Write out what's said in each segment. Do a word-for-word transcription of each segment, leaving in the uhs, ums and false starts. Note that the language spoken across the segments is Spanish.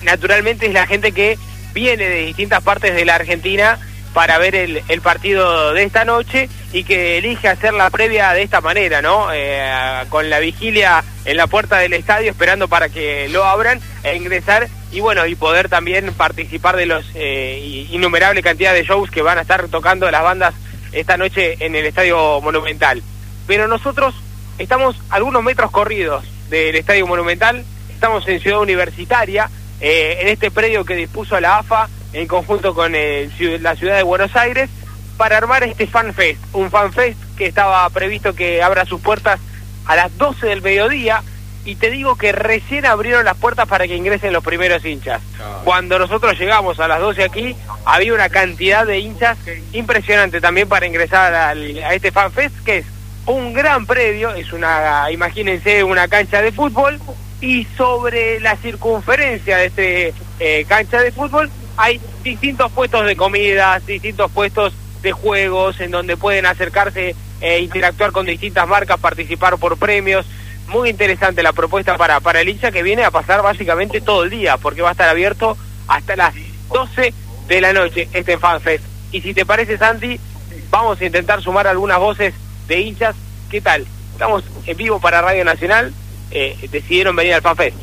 naturalmente es la gente que viene de distintas partes de la Argentina para ver el, el partido de esta noche y que elige hacer la previa de esta manera, ¿no? Eh, con la vigilia en la puerta del estadio esperando para que lo abran e ingresar y bueno, y poder también participar de los eh, innumerable cantidad de shows que van a estar tocando las bandas esta noche en el Estadio Monumental. Pero nosotros estamos algunos metros corridos del Estadio Monumental, estamos en Ciudad Universitaria, eh, en este predio que dispuso la A F A en conjunto con el, la ciudad de Buenos Aires, para armar este FanFest, un FanFest que estaba previsto que abra sus puertas a las doce del mediodía, y te digo que recién abrieron las puertas para que ingresen los primeros hinchas. Cuando nosotros llegamos a las doce aquí, había una cantidad de hinchas impresionante también para ingresar al, a este FanFest, que es un gran predio, es una, imagínense, una cancha de fútbol, y sobre la circunferencia de este eh, cancha de fútbol hay distintos puestos de comidas, distintos puestos de juegos en donde pueden acercarse e interactuar con distintas marcas, participar por premios. Muy interesante la propuesta para, para el hincha, que viene a pasar básicamente todo el día, porque va a estar abierto hasta las doce de la noche este FanFest. Y si te parece, Santi, vamos a intentar sumar algunas voces de hinchas. ¿Qué tal? Estamos en vivo para Radio Nacional, eh, decidieron venir al FanFest.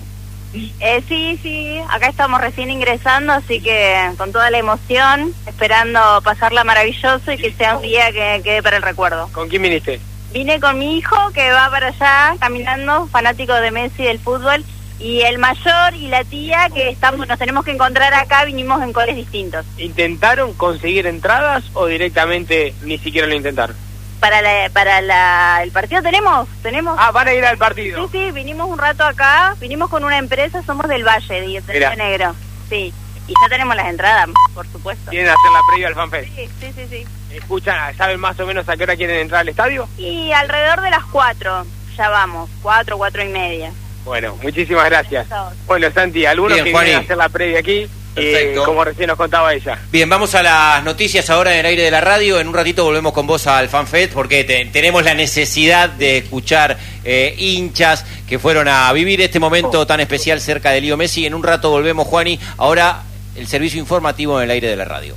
Eh, sí, sí, acá estamos recién ingresando, así que con toda la emoción, esperando pasarla maravilloso y que sea un día que quede para el recuerdo. ¿Con quién viniste? Vine con mi hijo, que va para allá caminando, fanático de Messi, del fútbol, y el mayor y la tía, que estamos, nos tenemos que encontrar acá, vinimos en coles distintos. ¿Intentaron conseguir entradas o directamente ni siquiera lo intentaron? Para la, para la, el partido tenemos, tenemos. Ah, van a ir al partido. Sí, sí, vinimos un rato acá, vinimos con una empresa, somos del Valle, de Río Negro, sí, y ya tenemos las entradas, por supuesto. ¿Quieren hacer la previa al FanFest? Sí, sí, sí, sí. ¿Escuchan, saben más o menos a qué hora quieren entrar al estadio? Y alrededor de las cuatro, ya vamos, cuatro, cuatro y media. Bueno, muchísimas gracias. Bueno, Santi, algunos Bien, que Juani. quieren hacer la previa aquí, eh, como recién nos contaba ella. Bien, vamos a las noticias ahora en el aire de la radio. En un ratito volvemos con vos al FanFest, porque te, tenemos la necesidad de escuchar eh, hinchas que fueron a vivir este momento oh. tan especial cerca de Leo Messi. En un rato volvemos, Juani. Ahora el servicio informativo en el aire de la radio.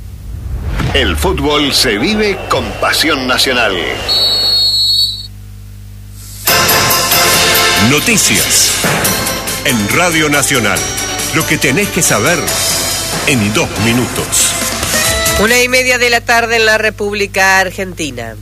El fútbol se vive con pasión nacional. Noticias en Radio Nacional. Lo que tenés que saber en dos minutos. Una y media de la tarde en la República Argentina.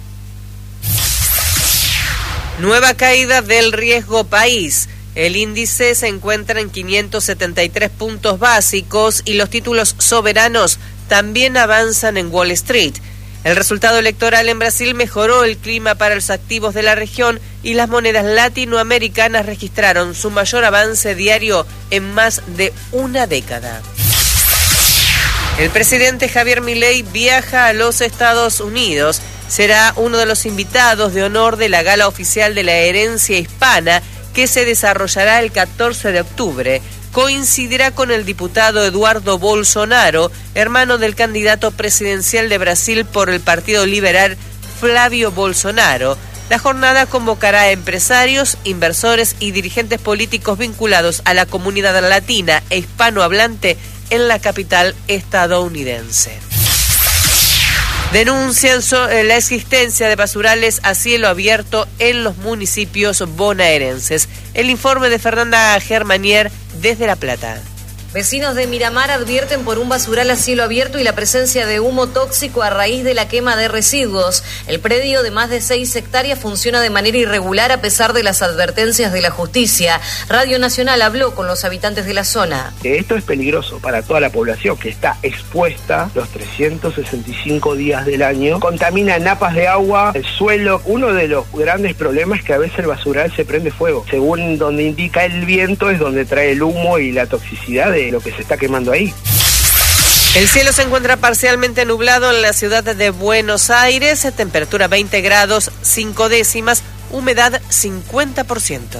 Nueva caída del riesgo país. El índice se encuentra en quinientos setenta y tres puntos básicos y los títulos soberanos también avanzan en Wall Street. El resultado electoral en Brasil mejoró el clima para los activos de la región y las monedas latinoamericanas registraron su mayor avance diario en más de una década. El presidente Javier Milei viaja a los Estados Unidos. Será uno de los invitados de honor de la gala oficial de la herencia hispana que se desarrollará el catorce de octubre. Coincidirá con el diputado Eduardo Bolsonaro, hermano del candidato presidencial de Brasil por el Partido Liberal, Flavio Bolsonaro. La jornada convocará a empresarios, inversores y dirigentes políticos vinculados a la comunidad latina e hispanohablante en la capital estadounidense. Denuncian la existencia de basurales a cielo abierto en los municipios bonaerenses. El informe de Fernanda Germanier desde La Plata. Vecinos de Miramar advierten por un basural a cielo abierto y la presencia de humo tóxico a raíz de la quema de residuos. El predio de más de seis hectáreas funciona de manera irregular a pesar de las advertencias de la justicia. Radio Nacional habló con los habitantes de la zona. Esto es peligroso para toda la población que está expuesta los trescientos sesenta y cinco días del año. Contamina napas de agua, el suelo. Uno de los grandes problemas es que a veces el basural se prende fuego. Según donde indica el viento es donde trae el humo y la toxicidad de lo que se está quemando ahí. El cielo se encuentra parcialmente nublado en la ciudad de Buenos Aires, temperatura veinte grados cinco décimas, humedad cincuenta por ciento.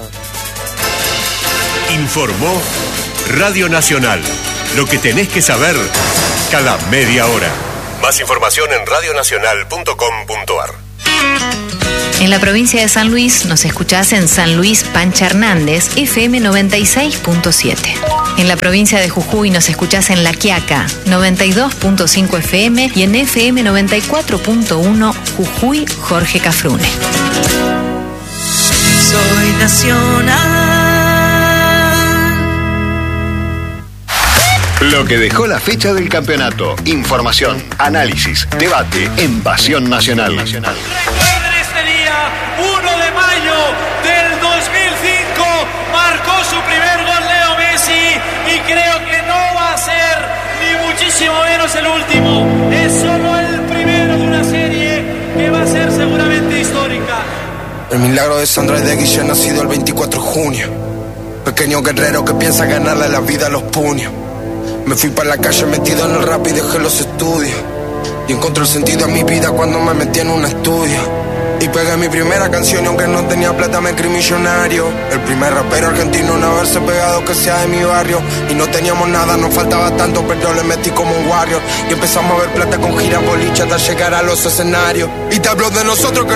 Informó Radio Nacional. Lo que tenés que saber cada media hora. Más información en radio nacional punto com punto a r. En la provincia de San Luis nos escuchás en San Luis Pancha Hernández, F M noventa y seis punto siete. En la provincia de Jujuy nos escuchás en La Quiaca, noventa y dos punto cinco F M y en F M noventa y cuatro punto uno Jujuy Jorge Cafrune. Soy nacional. Lo que dejó la fecha del campeonato. Información, análisis, debate en Pasión Nacional. Recuerden este día, uno de mayo del dos mil cinco, marcó su primer gol Leo Messi y creo que no va a ser ni muchísimo menos el último. Es solo el primero de una serie que va a ser seguramente histórica. El milagro de Sandra de Guille nacido el veinticuatro de junio. Pequeño guerrero que piensa ganarle la vida a los puños. Me fui para la calle metido en el rap y dejé los estudios. Y encontré el sentido a mi vida cuando me metí en un estudio. Y pegué mi primera canción y aunque no tenía plata me creí millonario. El primer rapero argentino en haberse pegado que sea de mi barrio. Y no teníamos nada, nos faltaba tanto, pero le metí como un warrior. Y empezamos a ver plata con gira boliche hasta llegar a los escenarios. Y te hablo de nosotros que